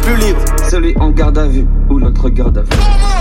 plus libre. Celui en garde à vue ou l'autre garde à vue.